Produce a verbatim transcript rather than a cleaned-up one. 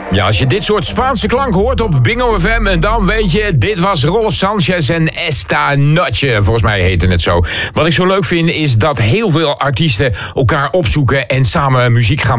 Ja, als je dit soort Spaanse klank hoort op Bingo F M... en dan weet je, dit was Rolf Sanchez en Esta Noche. Volgens mij heette het zo. Wat ik zo leuk vind is dat heel veel artiesten elkaar opzoeken... en samen muziek gaan